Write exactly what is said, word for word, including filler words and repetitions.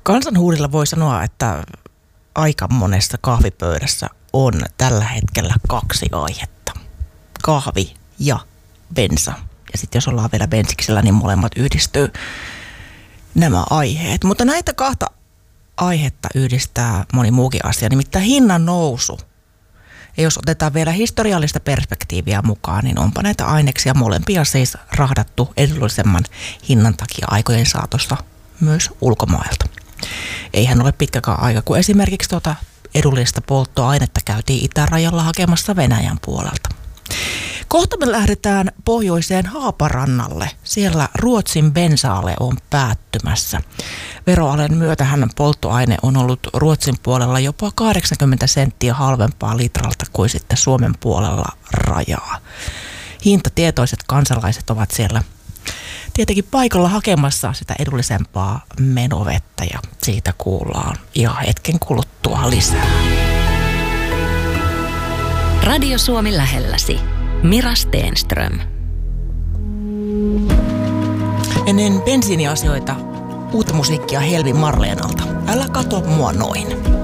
Kansanhuudilla voi sanoa, että aika monessa kahvipöydässä on tällä hetkellä kaksi aihetta. Kahvi ja bensa. Ja sitten jos ollaan vielä bensiksellä, niin molemmat yhdistyy nämä aiheet. Mutta näitä kahta aihetta yhdistää moni muukin asia, nimittäin hinnan nousu. Ja jos otetaan vielä historiallista perspektiiviä mukaan, niin onpa näitä aineksia molempia siis rahdattu edullisemman hinnan takia aikojen saatossa myös ulkomailta. Eihän ole pitkäkään aika, kun esimerkiksi tuota edullista polttoainetta käytiin itärajalla hakemassa Venäjän puolelta. Kohta me lähdetään pohjoiseen Haaparannalle. Siellä Ruotsin bensaale on päättymässä. Veroalen myötähän polttoaine on ollut Ruotsin puolella jopa kahdeksankymmentä senttiä halvempaa litralta kuin sitten Suomen puolella rajaa. Hintatietoiset kansalaiset ovat siellä tietenkin paikalla hakemassa sitä edullisempaa menovettä ja siitä kuullaan ihan hetken kuluttua lisää. Radio Suomi lähelläsi. Mira Stenström. Ennen bensiiniasioita uutta musiikkia Helmi Marleenalta. Älä kato mua noin.